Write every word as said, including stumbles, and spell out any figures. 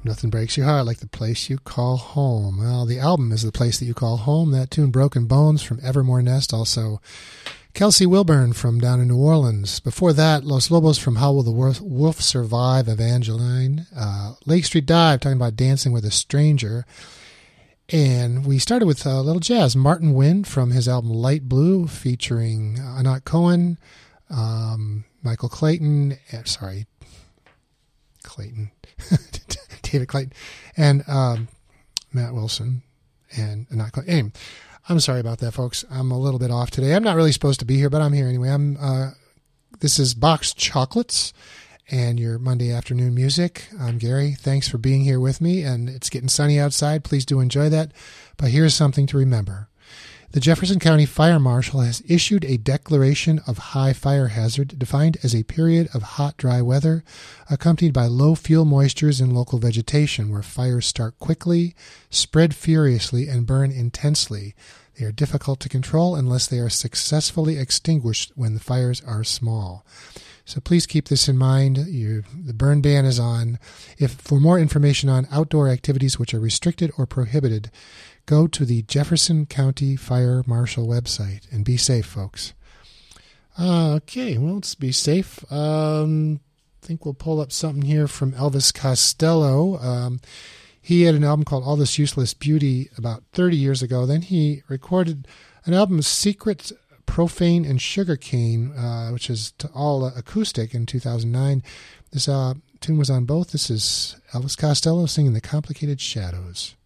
Nothing breaks your heart like the place you call home. Well, the album is The Place That You Call Home. That tune, Broken Bones, from Evermore Nest. Also, Kelsey Wilburn from down in New Orleans. Before that, Los Lobos from How Will the Wolf Survive, Evangeline. Uh, Lake Street Dive, talking about Dancing with a Stranger. And we started with a little jazz. Martin Wind from his album Light Blue, featuring Anat Cohen, um, Michael Clayton, uh, sorry, Clayton, David Clayton, and um, Matt Wilson, and Anat Clayton. Anyway, I'm sorry about that, folks. I'm a little bit off today. I'm not really supposed to be here, but I'm here anyway. I'm. Uh, this is Boxed Chocolates and your Monday afternoon music. I'm Gary. Thanks for being here with me, and it's getting sunny outside. Please do enjoy that. But here's something to remember. The Jefferson County Fire Marshal has issued a declaration of high fire hazard defined as a period of hot, dry weather accompanied by low fuel moistures in local vegetation where fires start quickly, spread furiously, and burn intensely. They are difficult to control unless they are successfully extinguished when the fires are small. So please keep this in mind. You, the burn ban is on. If for more information on outdoor activities which are restricted or prohibited, go to the Jefferson County Fire Marshal website and be safe, folks. Uh, okay, well, let's be safe. Um, I think we'll pull up something here from Elvis Costello. Um, he had an album called All This Useless Beauty about thirty years ago. Then he recorded an album, Secret, Profane, and Sugarcane, uh, which is to all acoustic in two thousand nine. This uh, tune was on both. This is Elvis Costello singing The Complicated Shadows.